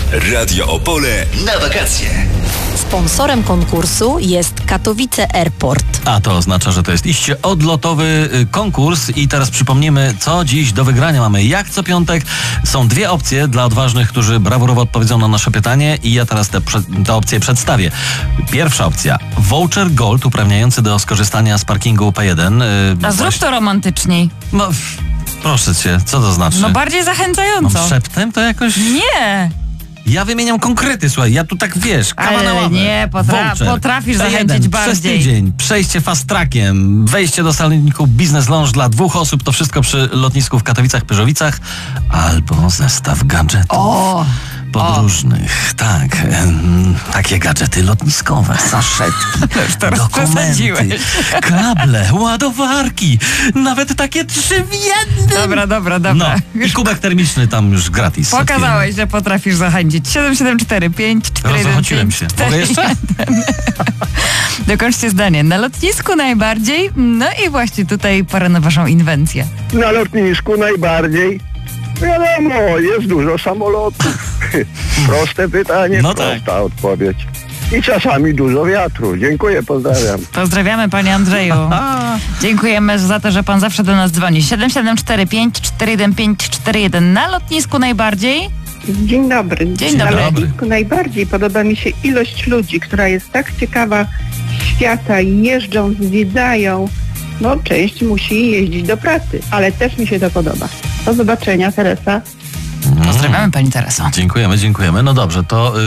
Radio Opole na wakacje. Sponsorem konkursu jest Katowice Airport. A to oznacza, że to jest iście odlotowy konkurs i teraz przypomnimy, co dziś do wygrania mamy. Jak co piątek są dwie opcje dla odważnych, którzy brawurowo odpowiedzą na nasze pytanie i ja teraz te opcje przedstawię. Pierwsza opcja. Voucher Gold uprawniający do skorzystania z parkingu P1. A zrób to romantyczniej. No, proszę cię, co to znaczy? No bardziej zachęcająco. Mam szeptem to jakoś... Nie! Ja wymieniam konkrety, słuchaj, ja tu tak wiesz, kawa na Ale ławę. nie, potrafisz zachęcić bardziej. Przez tydzień, przejście fast trackiem, wejście do saloniku Business Lounge dla 2 osób, to wszystko przy lotnisku w Katowicach-Pyrzowicach, albo zestaw gadżetów podróżnych. Tak, takie gadżety lotniskowe, saszetki, dokumenty, kable, ładowarki, nawet takie 3 w 1. Dobra. No, i kubek termiczny tam już gratis. Pokazałeś, że potrafisz zachęcić. 775 Rozchodziłem się. Mogę jeszcze? Dokończcie zdanie. Na lotnisku najbardziej? No i właśnie tutaj pora na waszą inwencję. Na lotnisku najbardziej. Wiadomo, jest dużo samolotów. Proste pytanie, no prosta tak. odpowiedź. I czasami dużo wiatru. Dziękuję, pozdrawiam. Pozdrawiamy, panie Andrzeju. Dziękujemy za to, że pan zawsze do nas dzwoni. 7745 415 41. Na lotnisku najbardziej? Dzień dobry. Dzień Na dobry. lotnisku najbardziej podoba mi się ilość ludzi, która jest tak ciekawa świata i jeżdżą, zwiedzają. No, część musi jeździć do pracy, ale też mi się to podoba. Do zobaczenia, Teresa. Pozdrawiamy, pani Tereso. Dziękujemy. No dobrze,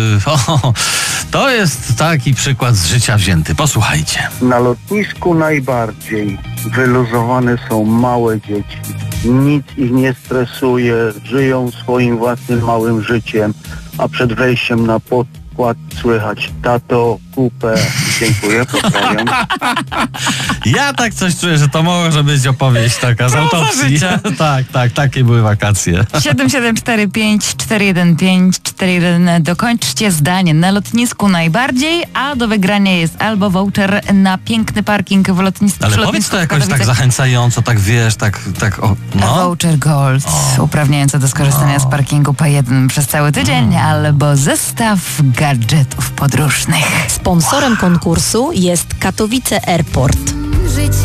to jest taki przykład z życia wzięty. Posłuchajcie. Na lotnisku najbardziej wyluzowane są małe dzieci. Nic ich nie stresuje, żyją swoim własnym małym życiem, a przed wejściem na podkład słychać: tato, kupę. Dziękuję, pozdrawiam. Ja tak coś czuję, że to może być opowieść taka z autopsji. Tak, takie były wakacje. 7745 415 41. Dokończcie zdanie. Na lotnisku najbardziej, a do wygrania jest albo voucher na piękny parking w lotnisku. Ale powiedz to jakoś tak zachęcająco, tak wiesz, no. Voucher Gold uprawniający do skorzystania z parkingu P1 przez cały tydzień, albo zestaw gadżetów podróżnych. Sponsorem konkursu jest Katowice Airport.